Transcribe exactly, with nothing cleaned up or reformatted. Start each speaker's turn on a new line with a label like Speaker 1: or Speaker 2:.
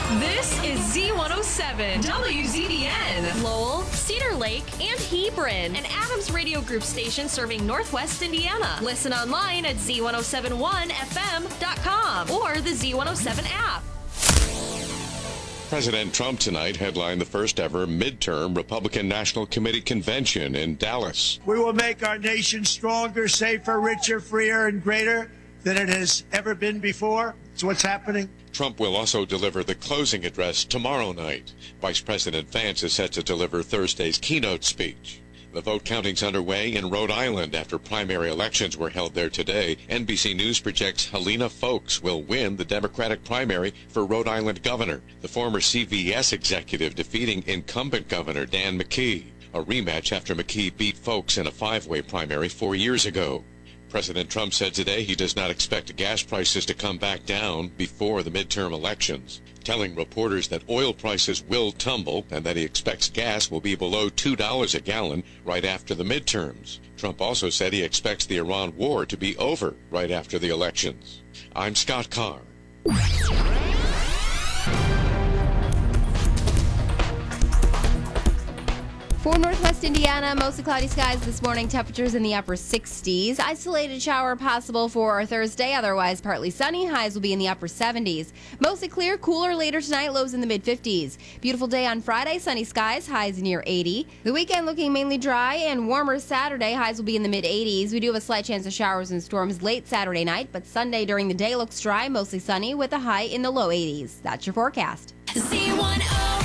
Speaker 1: This is Z one oh seven, W Z B N.
Speaker 2: Lowell, Cedar Lake, and Hebron. An Adams Radio Group station serving Northwest Indiana. Listen online at Z one oh seven one F M dot com or the Z one oh seven app.
Speaker 3: President Trump tonight headlined the first ever midterm Republican National Committee convention in Dallas.
Speaker 4: We will make our nation stronger, safer, richer, freer, and greater than it has ever been before. It's what's happening.
Speaker 3: Trump will also deliver the closing address tomorrow night. Vice President Vance is set to deliver Thursday's keynote speech. The vote counting's underway in Rhode Island after primary elections were held there today. N B C News projects Helena Foulkes will win the Democratic primary for Rhode Island governor, the former C V S executive defeating incumbent Governor Dan McKee, a rematch after McKee beat Foulkes in a five-way primary four years ago. President Trump said today he does not expect gas prices to come back down before the midterm elections, telling reporters that oil prices will tumble and that he expects gas will be below two dollars a gallon right after the midterms. Trump also said he expects the Iran war to be over right after the elections. I'm Scott Carr.
Speaker 5: For Northwest Indiana, mostly cloudy skies this morning, temperatures in the upper sixties. Isolated shower possible for Thursday, otherwise partly sunny. Highs will be in the upper seventies. Mostly clear, cooler later tonight, lows in the mid-fifties. Beautiful day on Friday, sunny skies, highs near eighty. The weekend looking mainly dry and warmer Saturday, highs will be in the mid-eighties. We do have a slight chance of showers and storms late Saturday night, but Sunday during the day looks dry, mostly sunny with a high in the low eighties. That's your forecast.
Speaker 1: Z one oh